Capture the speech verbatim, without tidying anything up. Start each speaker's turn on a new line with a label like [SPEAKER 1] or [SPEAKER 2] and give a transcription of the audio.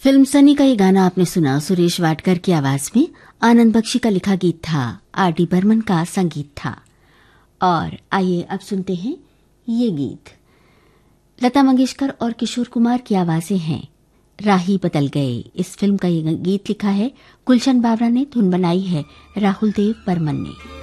[SPEAKER 1] Film Sunny का ये गाना आपने सुना सुरेश वाडकर की आवाज में। आनंद बख्शी का लिखा गीत था, आर डी बर्मन का संगीत था। और आइए अब सुनते हैं ये गीत। लता मंगेशकर और किशोर कुमार की आवाजें हैं। राही बदल गए, इस फिल्म का ये गीत लिखा है गुलशन बाबरा ने, धुन बनाई है राहुल देव बर्मन ने।